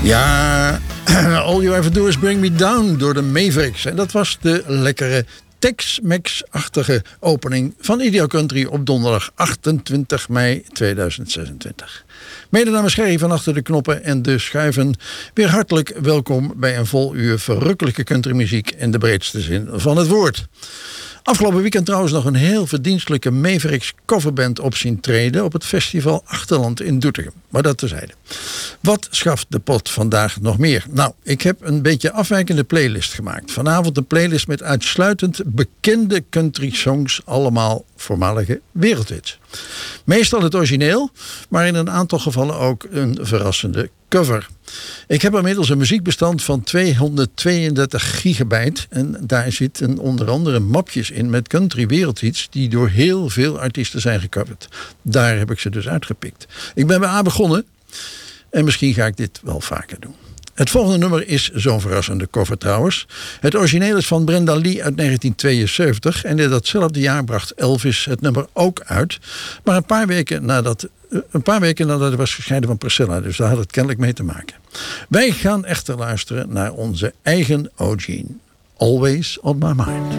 Ja, All You Ever Do Is Bring Me Down door de Mavericks. En dat was de lekkere Tex-Mex-achtige opening van Ideal Country op donderdag 28 mei 2026. Mede namens Gerry van achter de knoppen en de schuiven weer hartelijk welkom bij een vol uur verrukkelijke countrymuziek in de breedste zin van het woord. Afgelopen weekend trouwens nog een heel verdienstelijke Mavericks coverband op zien treden op het festival Achterland in Doetinchem. Maar dat terzijde. Wat schaft de pot vandaag nog meer? Nou, ik heb een beetje afwijkende playlist gemaakt. Vanavond een playlist met uitsluitend bekende country songs, allemaal voormalige wereldhits. Meestal het origineel, maar in een aantal gevallen ook een verrassende cover. Ik heb inmiddels een muziekbestand van 232 gigabyte en daar zitten onder andere mapjes in met country wereldhits die door heel veel artiesten zijn gecoverd. Daar heb ik ze dus uitgepikt. Ik ben bij A begonnen en misschien ga ik dit wel vaker doen. Het volgende nummer is zo'n verrassende cover trouwens. Het origineel is van Brenda Lee uit 1972 en in datzelfde jaar bracht Elvis het nummer ook uit. Maar een paar weken nadat het was gescheiden van Priscilla, dus daar had het kennelijk mee te maken. Wij gaan echter luisteren naar onze eigen Eugene. Always on my mind.